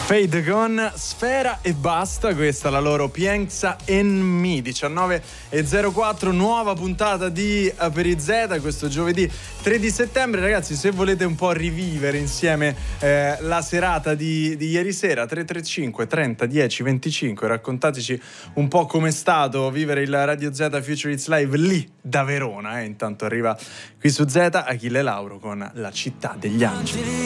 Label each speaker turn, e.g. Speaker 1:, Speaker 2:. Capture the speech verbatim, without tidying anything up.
Speaker 1: Fade con Sfera e basta, questa è la loro Pienza en mi. Diciannove e zero quattro, nuova puntata di Aperizeta questo giovedì tre di settembre. Ragazzi, se volete un po' rivivere insieme eh, la serata di, di ieri sera, tre tre cinque trenta dieci venticinque, raccontateci un po' com'è stato vivere il Radio Z Future Hits Live lì da Verona. eh. Intanto arriva qui su Z Achille Lauro con La città degli angeli.